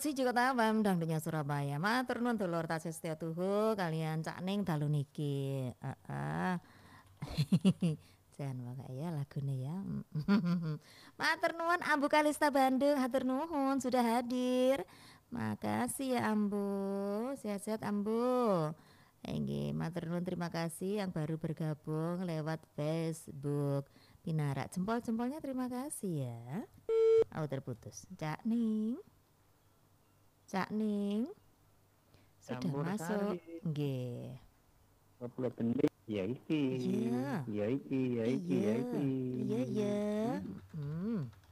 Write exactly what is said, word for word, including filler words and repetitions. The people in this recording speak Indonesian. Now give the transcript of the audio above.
siji Kota Pamdang Dunya Surabaya. Matur nuwun dulur tasih setya tuhu kalian Cak Ning dalu niki. Heeh. Jan wae ya lagune ya. Matur nuwun Ambu Kalista Bandung, hatur nuhun sudah hadir. Makasih ya Ambu. Sehat-sehat Ambu. Enggih, matur nuwun terima kasih yang baru bergabung lewat Facebook. Pinara jempol-jempolnya terima kasih ya. Oh terputus. Cak Ning. Cak Ning. Sudah Campur masuk. sari. Nggih. dua puluh menit. Ya iki. Iya. Ya iki, ya iki, ya Iya. iki. Iya ya. Hmm.